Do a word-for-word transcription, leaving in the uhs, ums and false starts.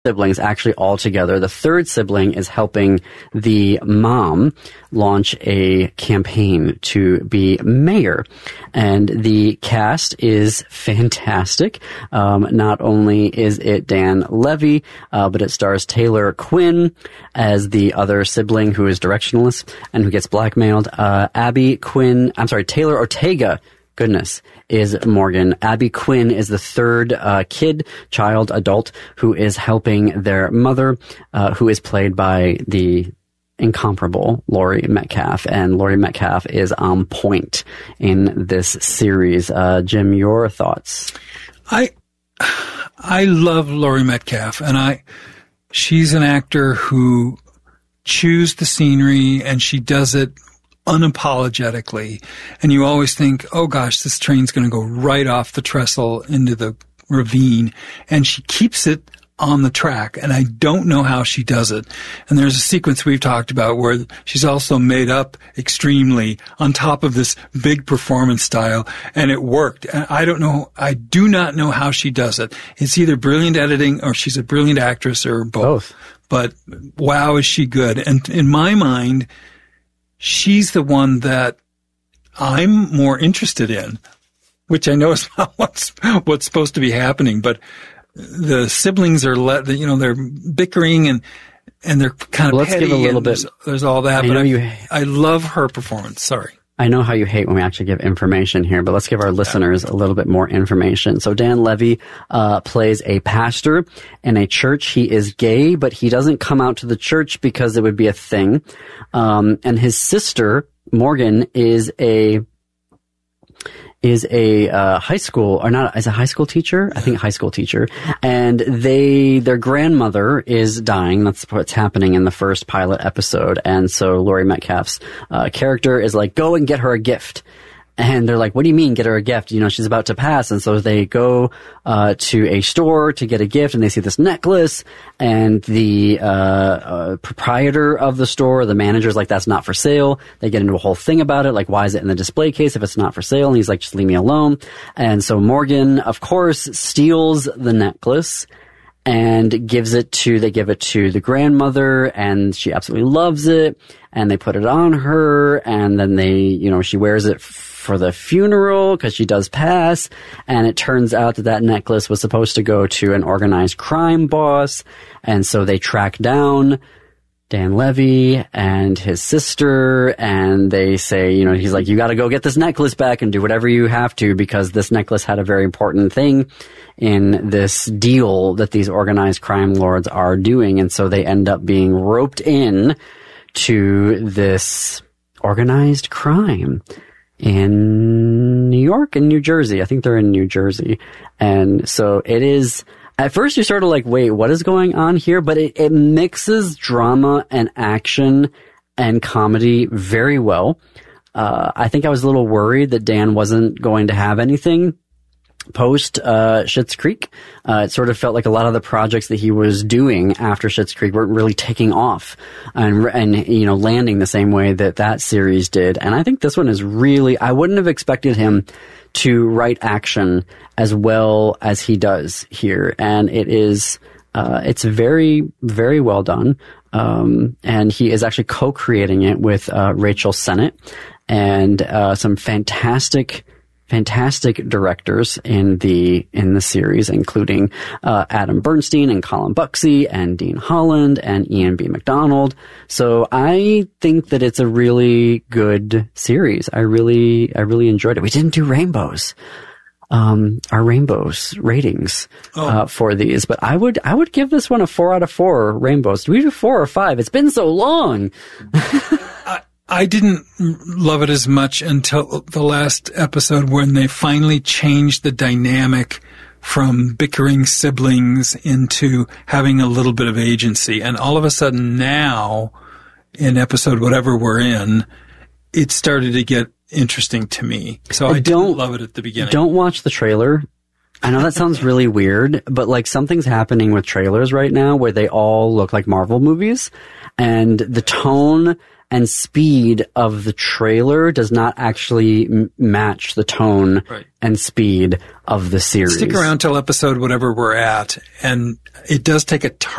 siblings actually all together. The third sibling is helping the mom launch a campaign to be mayor. And the cast is fantastic. Um, not only is it Dan Levy, uh, but it stars Taylor Quinn as the other sibling who is directionless and who gets blackmailed. Uh, Abby Quinn, I'm sorry, Taylor Ortega, goodness, is Morgan. Abby Quinn is the third uh, kid, child, adult, who is helping their mother, uh, who is played by the incomparable Laurie Metcalf. And Laurie Metcalf is on point in this series. Uh, Jim, your thoughts? I I love Laurie Metcalf, and I she's an actor who chews the scenery, and she does it unapologetically, and you always think, oh gosh, this train's going to go right off the trestle into the ravine, and she keeps it on the track, and I don't know how she does it. And there's a sequence we've talked about where she's also made up extremely on top of this big performance style, and it worked. And I don't know, I do not know how she does it. It's either brilliant editing or she's a brilliant actress or both. both. But wow, is she good. And in my mind, she's the one that I'm more interested in, which I know is not what's, what's supposed to be happening, but the siblings are, let, you know, they're bickering and, and they're kind of well, let's petty. Give a little bit. There's, there's all that, I but know I, you, I love her performance. Sorry. I know how you hate when we actually give information here, but let's give our listeners a little bit more information. So Dan Levy uh plays a pastor in a church. He is gay, but he doesn't come out to the church because it would be a thing. Um and his sister, Morgan, is a is a uh high school or not is a high school teacher. I think high school teacher. And they their grandmother is dying. That's what's happening in the first pilot episode. And so Laurie Metcalf's uh character is like, go and get her a gift. And they're like, what do you mean get her a gift? You know, she's about to pass. And so they go uh to a store to get a gift, and they see this necklace, and the uh, uh proprietor of the store, the manager's like, that's not for sale. They get into a whole thing about it, like, why is it in the display case if it's not for sale? And he's like, just leave me alone. And so Morgan, of course, steals the necklace and gives it to, they give it to the grandmother, and she absolutely loves it, and they put it on her, and then they, you know, she wears it for the funeral because she does pass, and it turns out that that necklace was supposed to go to an organized crime boss, and so they track down Dan Levy and his sister, and they say, you know, he's like, you got to go get this necklace back and do whatever you have to, because this necklace had a very important thing in this deal that these organized crime lords are doing. And so they end up being roped in to this organized crime in New York and New Jersey. I think they're in New Jersey. And so it is, at first you're sort of like, wait, what is going on here? But it, it mixes drama and action and comedy very well. Uh, I think I was a little worried that Dan wasn't going to have anything post uh Schitt's Creek. Uh it sort of felt like a lot of the projects that he was doing after Schitt's Creek weren't really taking off and and you know landing the same way that that series did. And I think this one is really, I wouldn't have expected him to write action as well as he does here, and it is uh it's very, very well done. Um and he is actually co-creating it with uh Rachel Sennett and uh some fantastic Fantastic directors in the in the series, including uh, Adam Bernstein and Colin Buxey and Dean Holland and Ian B. McDonald. So I think that it's a really good series. I really I really enjoyed it. We didn't do rainbows, um, our rainbows ratings oh. uh, for these, but I would I would give this one a four out of four rainbows. Do we do four or five? It's been so long. I- I didn't love it as much until the last episode when they finally changed the dynamic from bickering siblings into having a little bit of agency. And all of a sudden now, in episode whatever we're in, it started to get interesting to me. So I, I don't didn't love it at the beginning. Don't watch the trailer. I know that sounds really weird, but like something's happening with trailers right now where they all look like Marvel movies, and the tone and speed of the trailer does not actually m- match the tone Right. and speed of the series. Stick around till episode whatever we're at, and it does take a turn